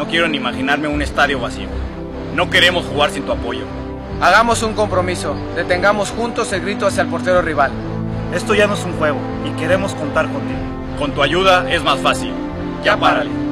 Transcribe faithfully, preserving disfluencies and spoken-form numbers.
No quiero ni imaginarme un estadio vacío. No queremos jugar sin tu apoyo. Hagamos un compromiso. Detengamos juntos el grito hacia el portero rival. Esto ya no es un juego y queremos contar contigo. Con tu ayuda es más fácil. Ya párale.